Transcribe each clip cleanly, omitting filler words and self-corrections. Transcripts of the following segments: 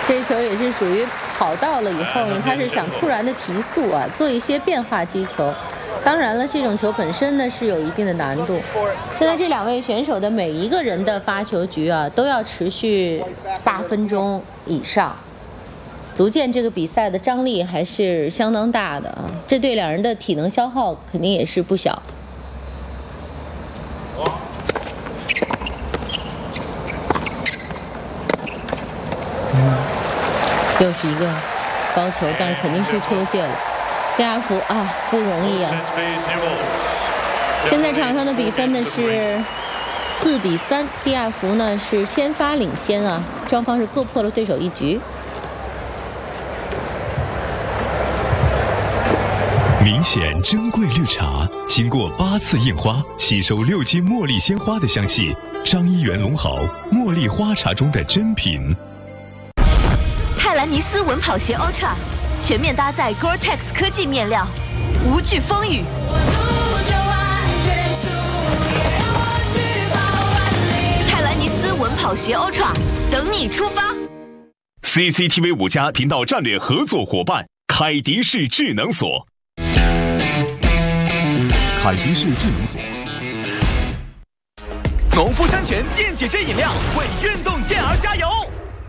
这球也是属于跑到了以后呢，他是想突然的提速啊，做一些变化击球。当然了，这种球本身呢是有一定的难度。现在这两位选手的每一个人的发球局啊，都要持续8分钟以上，足见这个比赛的张力还是相当大的啊。这对两人的体能消耗肯定也是不小。又是一个高球，但是肯定是出界了。第二伏啊，不容易啊！现在场上的比分呢是4比3，第二伏呢是先发领先啊，双方是各破了对手一局。 明显珍贵绿茶，经过8次印花，吸收6斤茉莉鲜花的香气，张一元龙豪茉莉花茶中的珍品。 泰兰尼斯稳跑鞋 Ultra 全面搭载 Gore-Tex 科技面料，无惧风雨。泰兰尼斯稳跑鞋 Ultra 等你出发。 CCTV 5家频道战略合作伙伴凯迪士智能锁。 凯迪士智能锁。 农夫山泉电解质饮料为运动健儿加油。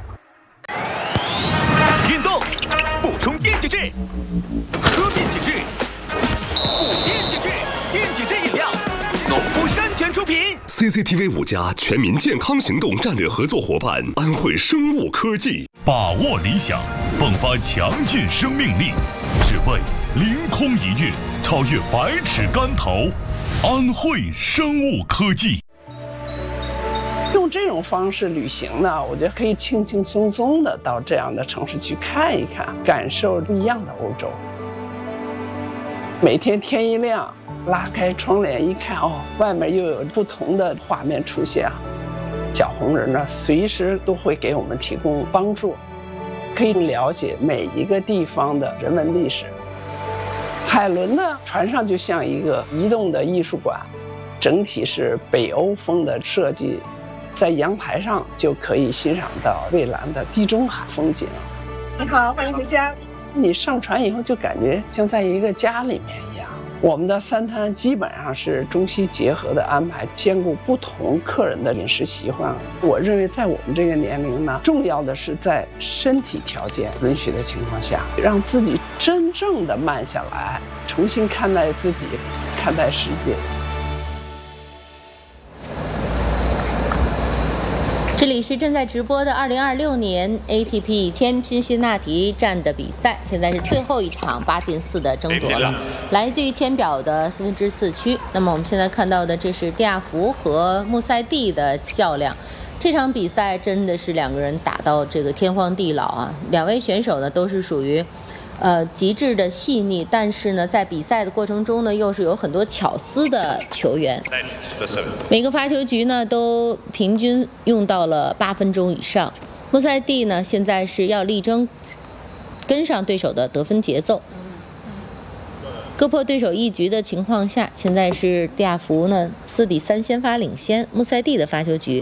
运动补充电解质，喝电解质，补电解质，电解质饮料，农夫山泉出品。 CCTV 5家全民健康行动战略合作伙伴安慧生物科技。 把握理想，迸发强劲生命力，只为凌空一跃，超越百尺竿头。安慧生物科技。 用这种方式旅行呢，我觉得可以轻轻松松的到这样的城市去看一看，感受不一样的欧洲。每天天一亮，拉开窗帘一看，哦，外面又有不同的画面出现啊。小红人呢，随时都会给我们提供帮助，可以了解每一个地方的人文历史。海伦呢，船上就像一个移动的艺术馆，整体是北欧风的设计。在阳台上就可以欣赏到蔚蓝的地中海风景。 你好，欢迎回家。 你上船以后就感觉像在一个家里面一样。我们的3餐基本上是中西结合的安排，兼顾不同客人的饮食习惯。我认为在我们这个年龄呢，重要的是在身体条件允许的情况下，让自己真正的慢下来，重新看待自己，看待世界。 这里是正在直播的2026年 ATP 1000辛辛那提站的比赛，现在是最后一场8进4的争夺了，来自于签表的4分之4区。那么我们现在看到的，这是蒂亚福和穆塞蒂的较量。这场比赛真的是两个人打到这个天荒地老啊！两位选手呢都是属于极致的细腻，但是呢，在比赛的过程中呢，又是有很多巧思的球员。每个发球局呢，都平均用到了8分钟以上。穆塞蒂呢，现在是要力争跟上对手的得分节奏。各破对手一局的情况下，现在是蒂亚福呢4比3先发领先穆塞蒂的发球局。